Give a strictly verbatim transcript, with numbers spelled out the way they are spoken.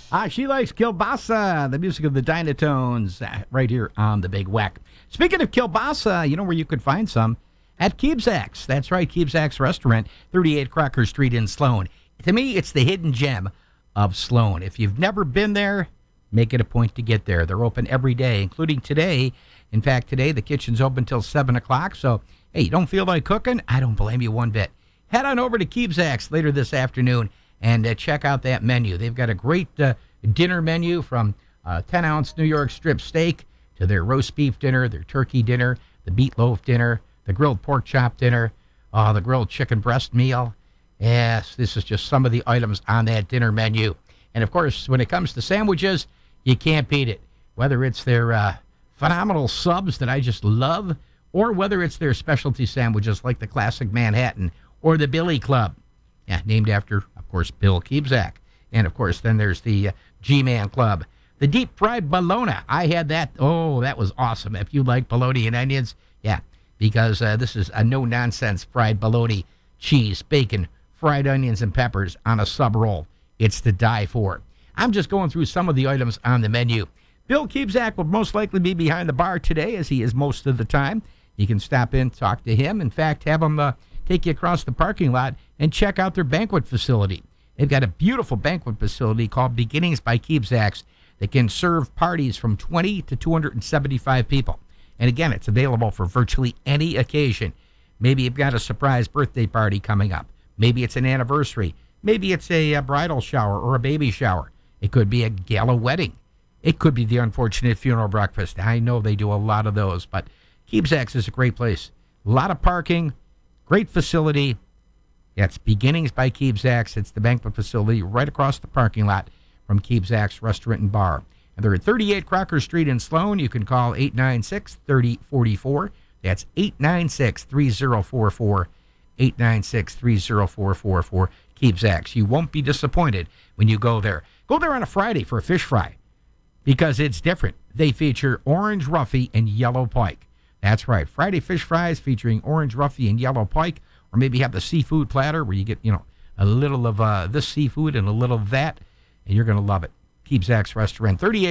Ah, she likes kielbasa, the music of the Dynatones, uh, right here on the Big Whack. Speaking of kielbasa, you know where you could find some? At Keebzak's. That's right, Keebzak's Restaurant, thirty-eight Crocker Street in Sloan. To me, it's the hidden gem of Sloan. If you've never been there, make it a point to get there. They're open every day, including today. In fact, today the kitchen's open till seven o'clock, so, hey, you don't feel like cooking? I don't blame you one bit. Head on over to Keebzak's later this afternoon and uh, check out that menu. They've got a great uh, dinner menu from uh, ten-ounce New York strip steak to their roast beef dinner, their turkey dinner, the meatloaf dinner, the grilled pork chop dinner, uh, the grilled chicken breast meal. Yes, this is just some of the items on that dinner menu. And, of course, when it comes to sandwiches, you can't beat it. Whether it's their uh, phenomenal subs that I just love, or whether it's their specialty sandwiches like the classic Manhattan or the Billy Club. Yeah, named after, of course, Bill Keebzak. And, of course, then there's the uh, G-Man Club. The deep fried bologna. I had that. Oh, that was awesome. If you like bologna and onions, yeah, because uh, this is a no-nonsense fried bologna, cheese, bacon, fried onions, and peppers on a sub roll. It's to die for. I'm just going through some of the items on the menu. Bill Keebzak will most likely be behind the bar today, as he is most of the time. You can stop in, talk to him. In fact, have him uh, take you across the parking lot and check out their banquet facility. They've got a beautiful banquet facility called Beginnings by Keebzak's that can serve parties from twenty to two hundred seventy-five people. And again, it's available for virtually any occasion. Maybe you've got a surprise birthday party coming up. Maybe it's an anniversary. Maybe it's a, a bridal shower or a baby shower. It could be a gala wedding. It could be the unfortunate funeral breakfast. I know they do a lot of those, but Keebzak's is a great place. A lot of parking, great facility. Yeah, it's Beginnings by Keebzak's. It's the banquet facility right across the parking lot from Keebzak's Restaurant and Bar. And they're at thirty-eight Crocker Street in Sloan. You can call eight nine six, three oh four four. That's eight nine six, three oh four four. eight nine six, three oh four four for Keebzak's. You won't be disappointed when you go there. Go there on a Friday for a fish fry because it's different. They feature orange roughy and yellow pike. That's right. Friday fish fries featuring orange roughy and yellow pike. Or maybe have the seafood platter where you get, you know, a little of uh, this seafood and a little of that, and you're going to love it. Keebzak's Restaurant, thirty-eight